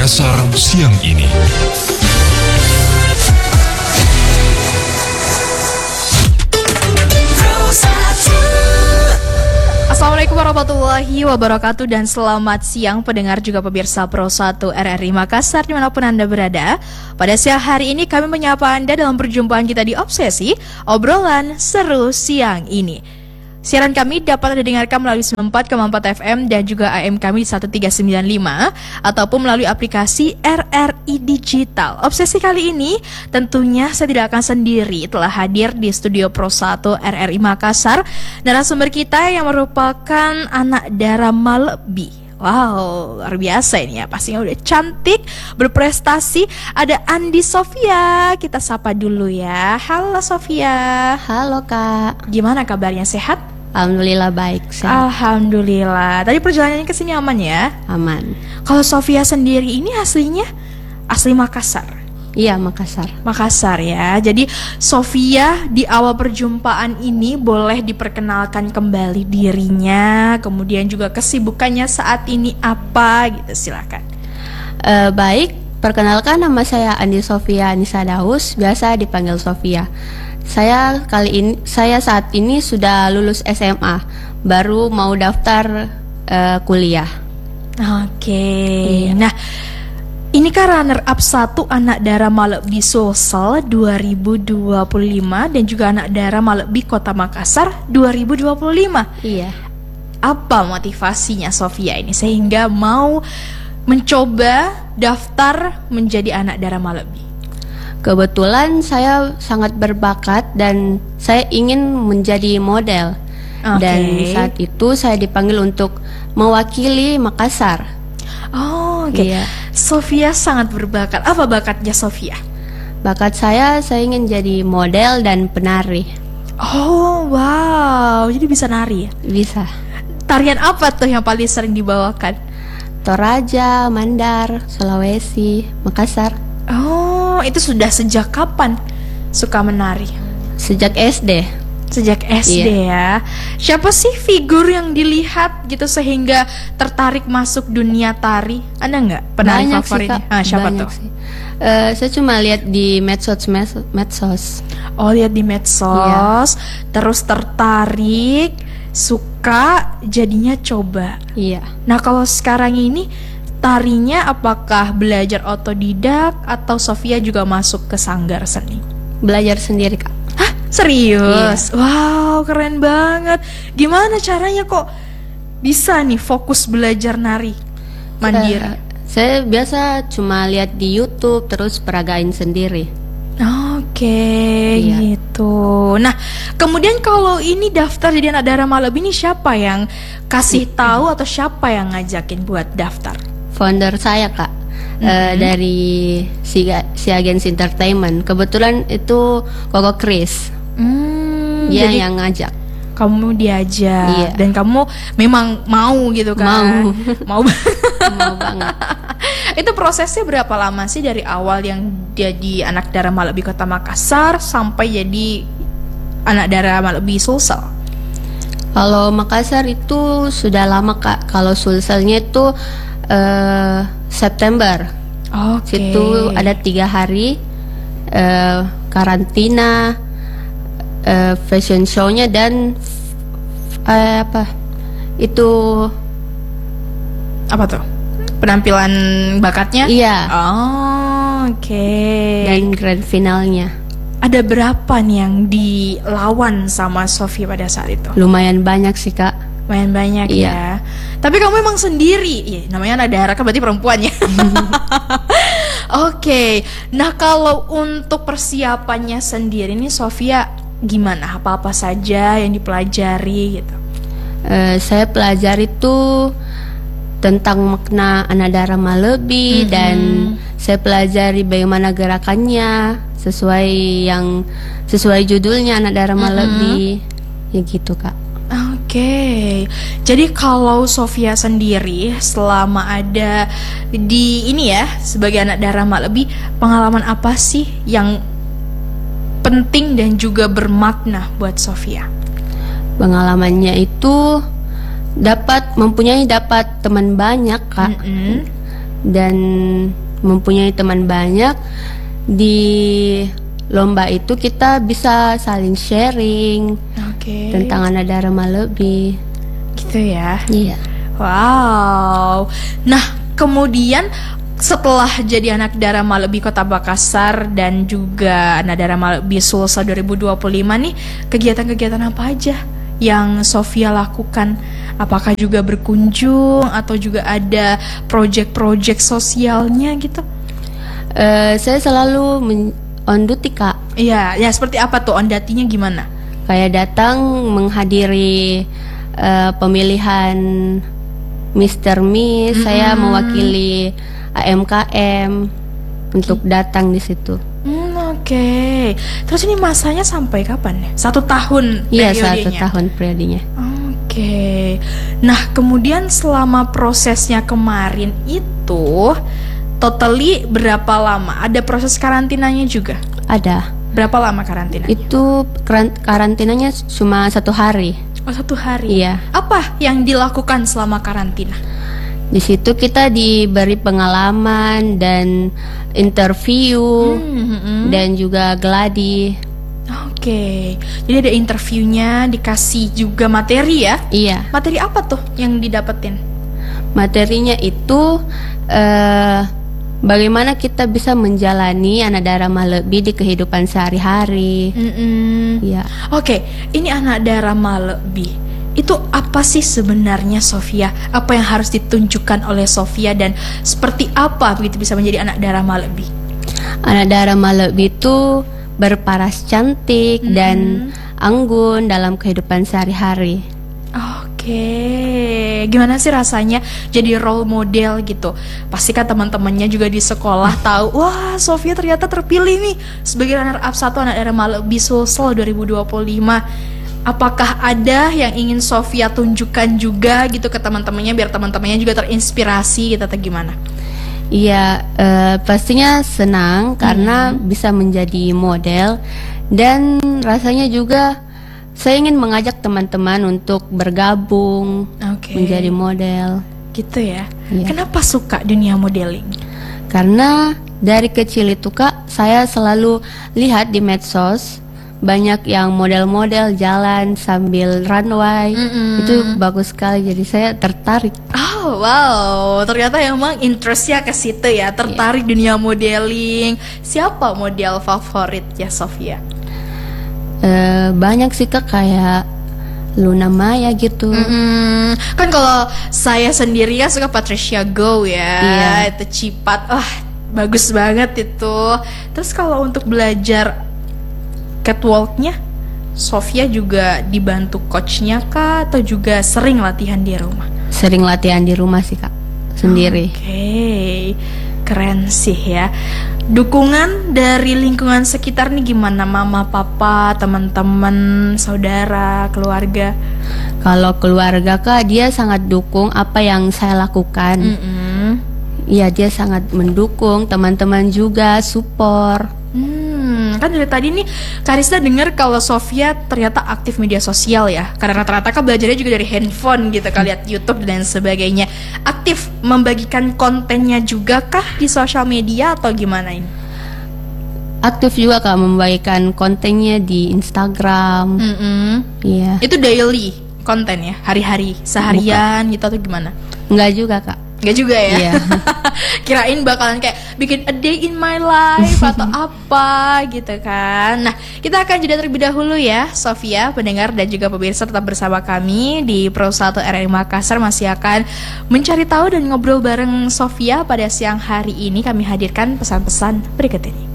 Makassar siang ini. Assalamualaikum warahmatullahi wabarakatuh dan selamat siang pendengar juga pemirsa Pro 1 RRI Makassar dimanapun Anda berada. Pada siang hari ini kami menyapa Anda dalam perjumpaan kita di Obsesi, obrolan seru siang ini. Siaran kami dapat Anda dengarkan melalui 94,4 FM dan juga AM kami di 1395 ataupun melalui aplikasi RRI Digital. Obsesi kali ini tentunya saya tidak akan sendiri, telah hadir di studio Pro 1 RRI Makassar narasumber kita yang merupakan anak Dara Malebi. Wow, luar biasa ini ya, pastinya udah cantik, berprestasi. Ada Andi Sofia, kita sapa dulu ya. Halo Sofia. Halo Kak. Gimana kabarnya, sehat? Alhamdulillah baik, sehat. Alhamdulillah. Tadi perjalanannya ke sini aman ya? Aman. Kalau Sofia sendiri ini aslinya asli Makassar? Iya, Makassar. Makassar ya. Jadi Sofia di awal perjumpaan ini boleh diperkenalkan kembali dirinya, kemudian juga kesibukannya saat ini apa gitu, silakan. Baik, perkenalkan nama saya Andi Sofia Nisa Daus, biasa dipanggil Sofia. Saya saat ini sudah lulus SMA, baru mau daftar kuliah. Oke. Iya. Nah, ini kan runner up 1 anak Dara Malebi Sulsel 2025 dan juga anak Dara Malebi Kota Makassar 2025. Iya. Apa motivasinya Sofia ini sehingga mau mencoba daftar menjadi anak Dara Malebi? Kebetulan saya sangat berbakat dan saya ingin menjadi model. Dan saat itu saya dipanggil untuk mewakili Makassar. Oh, oke. Iya. Sofia sangat berbakat. Apa bakatnya Sofia? Bakat saya ingin jadi model dan penari. Oh, wow. Jadi bisa nari ya? Bisa. Tarian apa tuh yang paling sering dibawakan? Toraja, Mandar, Sulawesi, Makassar. Oh, itu sudah sejak kapan suka menari? Sejak SD. Sejak SD ya. Siapa sih figur yang dilihat gitu sehingga tertarik masuk dunia tari? Ada nggak penari Banyak favoritnya? sih, Kak. Siapa Banyak tuh? sih. Saya cuma lihat di medsos. Oh, lihat di medsos, terus tertarik, suka, jadinya coba. Iya. Nah, kalau sekarang ini tarinya apakah belajar otodidak atau Sofia juga masuk ke sanggar seni? Belajar sendiri, Kak. Hah? Serius? Wow, keren banget. Gimana caranya kok bisa nih fokus belajar nari mandiri? Saya biasa cuma lihat di YouTube terus peragain sendiri. Oke, Iya. gitu. Nah, kemudian kalau ini daftar jadi anak Dara Malebi ini siapa yang kasih tahu atau siapa yang ngajakin buat daftar? Founder saya, Kak. Dari si agensi entertainment. Kebetulan itu Koko Chris. Dia Jadi yang ngajak. kamu diajak. Iya. Dan kamu memang mau gitu kan? Mau. Mau banget. Itu prosesnya berapa lama sih dari awal yang jadi anak Dara Malebi Kota Makassar sampai jadi anak Dara Malebi Sulsel? Kalau Makassar itu sudah lama, Kak. Kalau Sulselnya itu September. Oke. Situ ada 3 hari karantina, fashion show-nya dan Apa tuh? Penampilan bakatnya? Iya. Oh, oke. Dan grand finalnya. Ada berapa nih yang dilawan sama Sofia pada saat itu? Lumayan banyak sih, Kak. Lumayan banyak Iya. ya. Tapi kamu emang sendiri. Iya, namanya anak Dara kan berarti perempuan ya. Oke. Nah, kalau untuk persiapannya sendiri nih Sofia gimana? Apa-apa saja yang dipelajari gitu? Saya pelajari itu tentang makna anak Dara Malebi dan saya pelajari bagaimana gerakannya sesuai judulnya anak Dara Malebi. Ya gitu, Kak. Oke. Jadi kalau Sofia sendiri selama ada di ini ya sebagai anak Dara Malebi, pengalaman apa sih yang penting dan juga bermakna buat Sofia? Pengalamannya itu dapat teman banyak, Kak. dan mempunyai teman banyak. Di lomba itu kita bisa saling sharing Oke. tentang anak darah Malebi. Gitu ya. Iya. Wow. Nah, kemudian setelah jadi anak Dara Malebi Kota Makassar dan juga anak Dara Malebi Sulsel 2025 nih, kegiatan-kegiatan apa aja yang Sofia lakukan? Apakah juga berkunjung atau juga ada proyek-proyek sosialnya gitu? Saya selalu on duty, Kak. Iya, ya seperti apa tuh, ondatinya gimana? Kayak datang menghadiri pemilihan Mr. Miss, saya mewakili AMKM untuk datang di situ. Oke. Terus ini masanya sampai kapan ya? 1 tahun Iya, 1 periodenya? tahun periodenya. Oke. Nah, kemudian selama prosesnya kemarin itu totally berapa lama? Ada proses karantinanya juga? Ada. Berapa lama karantinanya? Itu karantinanya cuma 1 hari. Oh, 1 hari. Iya. Apa yang dilakukan selama karantina? Di situ kita diberi pengalaman dan interview dan juga gladi. Oke. Jadi ada interviewnya, dikasih juga materi ya? Iya. Materi apa tuh yang didapetin? Materinya itu bagaimana kita bisa menjalani anak darah Malebi di kehidupan sehari-hari. Iya. Oke, ini anak darah Malebi. Itu apa sih sebenarnya, Sofia? Apa yang harus ditunjukkan oleh Sofia dan seperti apa begitu bisa menjadi anak darah Malebi? Anak darah Malebi itu berparas cantik dan anggun dalam kehidupan sehari-hari. Oke, gimana sih rasanya jadi role model gitu? Pasti kan teman-temannya juga di sekolah tahu, wah Sofia ternyata terpilih nih sebagai runner-up 1 anak darah Malebi Sulsel 2025. Apakah ada yang ingin Sofia tunjukkan juga gitu ke teman-temannya biar teman-temannya juga terinspirasi gitu atau gimana? Iya, pastinya senang karena bisa menjadi model dan rasanya juga saya ingin mengajak teman-teman untuk bergabung menjadi model. Gitu ya. Iya. Kenapa suka dunia modeling? Karena dari kecil itu Kak, saya selalu lihat di medsos banyak yang model-model jalan sambil runway. Itu bagus sekali, jadi saya tertarik. Oh wow, ternyata emang interestnya ke situ ya, tertarik dunia modeling. Siapa model favorit ya Sofia? Banyak sih Kak, kayak Luna Maya gitu. Kan kalau saya sendiri ya suka Patricia Go ya. Iya. Itu Cipat, bagus banget itu. Terus kalau untuk belajar catwalknya, Sofia juga dibantu coachnya kah atau juga sering latihan di rumah? Sering latihan di rumah sih Kak, sendiri. Oke, keren sih ya. Dukungan dari lingkungan sekitar nih gimana? Mama, papa, teman-teman, saudara, keluarga? Kalau keluarga Kak, dia sangat dukung apa yang saya lakukan. Iya, dia sangat mendukung. Teman-teman juga support. Kan dari tadi nih Karisna dengar kalau Sofia ternyata aktif media sosial ya. Karena rata-rata kan belajarnya juga dari handphone gitu, kan lihat YouTube dan sebagainya. Aktif membagikan kontennya juga kah di sosial media atau gimana ini? Aktif juga Kak membagikan kontennya di Instagram. Iya. Itu daily konten ya, hari-hari, seharian gitu atau gimana? Enggak juga Kak. Enggak juga ya? Iya. Kirain bakalan kayak bikin a day in my life atau apa gitu kan. Nah, kita akan jeda terlebih dahulu ya Sofia, pendengar dan juga pemirsa, tetap bersama kami di Pro 1 RRI Makassar. Masih akan mencari tahu dan ngobrol bareng Sofia pada siang hari ini. Kami hadirkan pesan-pesan berikut ini.